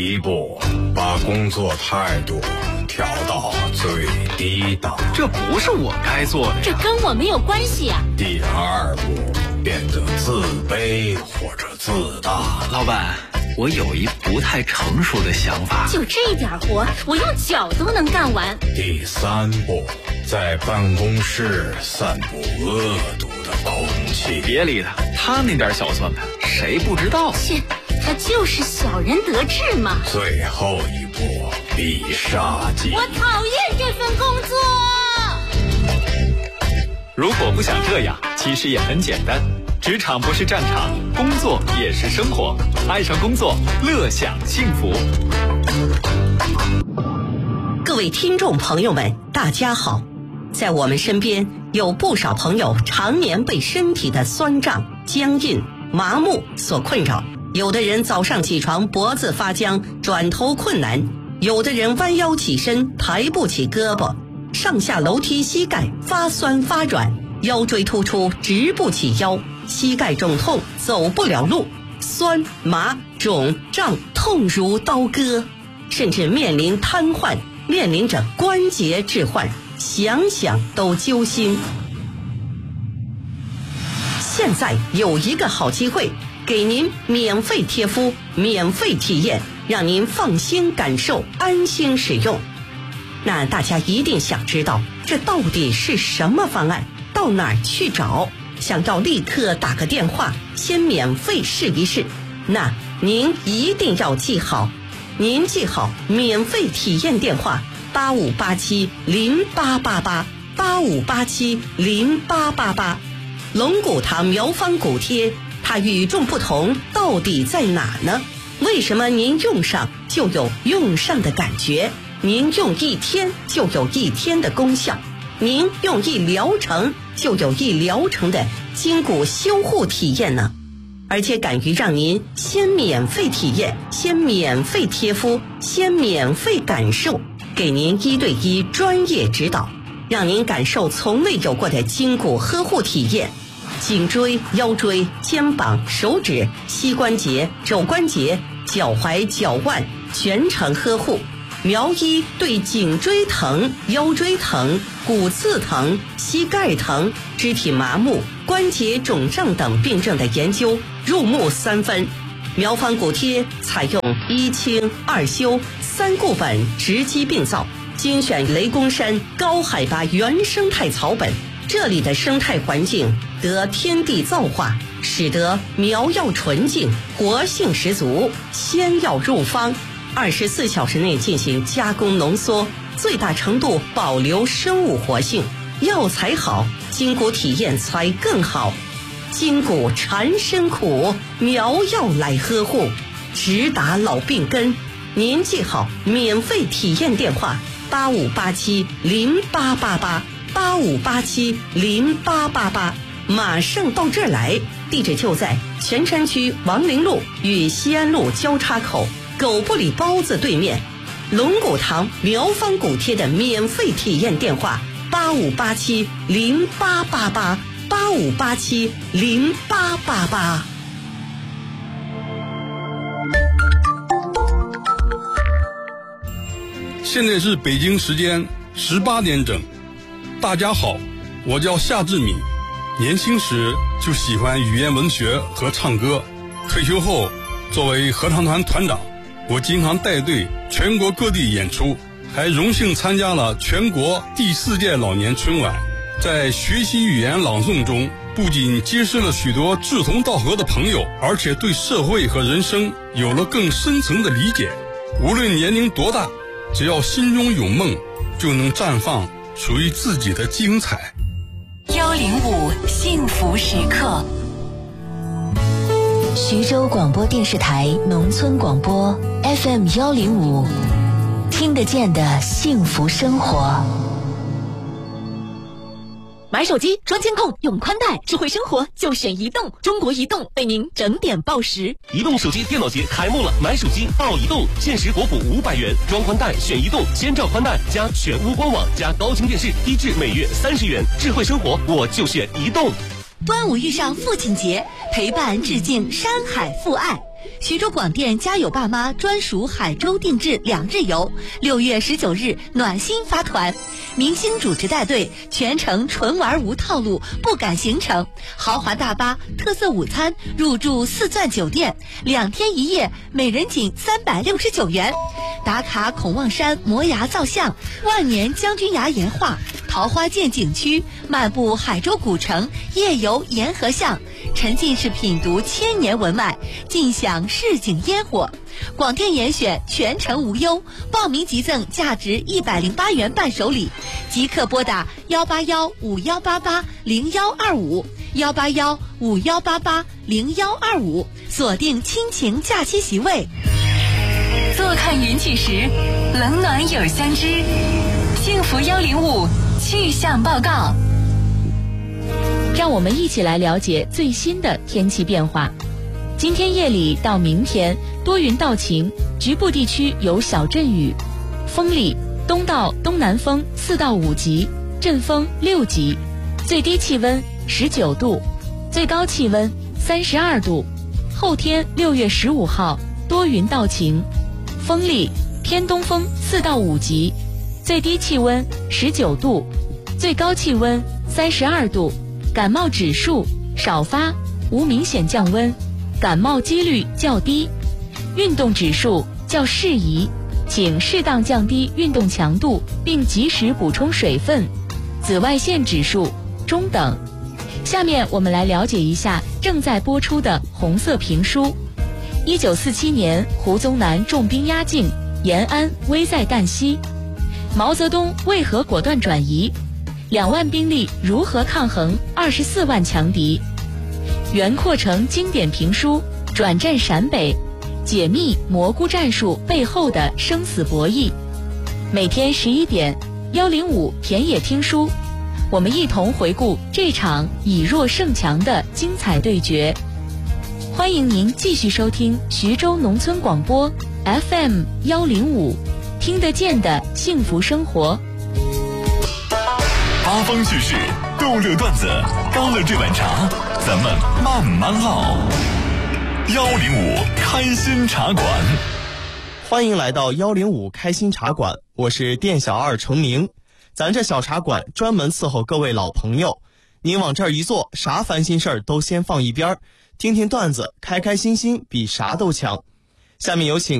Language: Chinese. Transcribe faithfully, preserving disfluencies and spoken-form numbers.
一步，把工作态度调到最低档， 这不是我该做的呀。 这跟我没有关系啊。 第二步，变得自卑或者自大。 老板，我有一不太成熟的想法。 就这点活，我用脚都能干完。 第三步，在办公室散布恶毒的空气。 别理他，他那点小算盘，谁不知道？ 切，他就是小人得志嘛。 最后一步，必杀技。 我讨厌这份工作。 如果不想这样，其实也很简单。职场不是战场，工作也是生活。爱上工作，乐享幸福。 各位听众朋友们，大家好。在我们身边有不少朋友常年被身体的酸胀、僵硬、麻木所困扰。有的人早上起床脖子发僵，转头困难；有的人弯腰起身抬不起胳膊，上下楼梯膝盖发酸发软，腰椎突出直不起腰，膝盖肿痛走不了路，酸麻肿胀痛如刀割，甚至面临瘫痪，面临着关节置换，想想都揪心。现在有一个好机会，给您免费贴敷，免费体验，让您放心感受，安心使用。那大家一定想知道，这到底是什么方案？到哪儿去找？想要立刻打个电话，先免费试一试。那您一定要记好，您记好免费体验电话八五八七零八八八八五八七零八八八。龙骨堂苗方骨贴，它与众不同到底在哪呢？为什么您用上就有用上的感觉？您用一天就有一天的功效，您用一疗程就有一疗程的筋骨修护体验呢？而且敢于让您先免费体验，先免费贴敷，先免费感受，给您一对一专业指导，让您感受从未有过的筋骨呵护体验。颈椎、腰椎、肩膀、手指、膝关节、肘关节、脚踝、脚腕全程呵护。苗医对颈椎疼、腰椎疼、骨刺疼、膝盖疼、肢体麻木、关节肿胀等病症的研究入木三分。苗方骨贴采用一清二修三固本直击病灶，精选雷公山高海拔原生态草本，这里的生态环境得天地造化，使得苗药纯净，活性十足，仙药入方，二十四小时内进行加工浓缩，最大程度保留生物活性。药材好，筋骨体验才更好。筋骨缠身苦，苗药来呵护，直达老病根。您记好免费体验电话八五八七零八八八八五八七零八八八，马上到这儿来。地址就在泉山区王陵路与西安路交叉口狗不理包子对面。龙骨堂苗方骨贴的免费体验电话八五八七零八八八八五八七零八八八。 现在是北京时间十八点整。大家好，我叫夏志敏，年轻时就喜欢语言文学和唱歌，退休后作为合唱团团长，我经常带队全国各地演出，还荣幸参加了全国第四届老年春晚。在学习语言朗诵中，不仅结识了许多志同道合的朋友，而且对社会和人生有了更深层的理解。无论年龄多大，只要心中有梦，就能绽放属于自己的精彩。 幺零五幸福时刻，徐州广播电视台农村广播 F M 幺零五，听得见的幸福生活。 买手机装监控用宽带，智慧生活就选移动。中国移动为您整点报时。 移动手机电脑节开幕了，买手机报移动，限时国补五百元，装宽带选移动，千兆宽带加全屋官网加高清电视，低至每月三十元。智慧生活我就选移动。 端午遇上父亲节，陪伴致敬山海父爱。 徐州广电家有爸妈专属海州定制两日游，六月十九日暖心发团，明星主持带队，全程纯玩无套路，不赶行程，豪华大巴、特色午餐，入住四钻酒店，两天一夜，每人仅三百六十九元。打卡孔望山摩崖造像、万年将军崖岩画、桃花涧景区，漫步海州古城，夜游沿河巷，沉浸式品读千年文脉，尽享市井烟火。广电严选全程无忧，报名即赠价值一百零八元伴手礼，即刻拨打幺八幺五幺八八零幺二五幺八幺五幺八八零幺二五，锁定亲情假期席位。 坐看云起时，冷暖有相知。幸福幺零五气象报告， 让我们一起来了解最新的天气变化。今天夜里到明天多云到晴，局部地区有小阵雨，风力东到东南风四到五级，阵风六级，最低气温十九度，最高气温三十二度。后天六月十五号多云到晴，风力偏东风四到五级，最低气温十九度，最高气温三十二度。感冒指数少发，无明显降温，感冒几率较低。运动指数较适宜，请适当降低运动强度，并及时补充水分。紫外线指数中等。下面我们来了解一下正在播出的红色评书。一九四七年，胡宗南重兵压境，延安危在旦夕，毛泽东为何果断转移？两万兵力如何抗衡二十四万强敌？袁阔成经典评书《转战陕北》，解密蘑菇战术背后的生死博弈。每天十一点，幺零五田野听书，我们一同回顾这场以弱胜强的精彩对决。欢迎您继续收听徐州农村广播 F M 幺零五，听得见的幸福生活。 八方趣事，逗乐段子，高乐这碗茶，咱们慢慢唠。幺零五开心茶馆， 欢迎来到幺零五开心茶馆，我是店小二程明。咱这小茶馆专门伺候各位老朋友，您往这儿一坐，啥烦心事儿都先放一边，听听段子，开开心心比啥都强。下面有请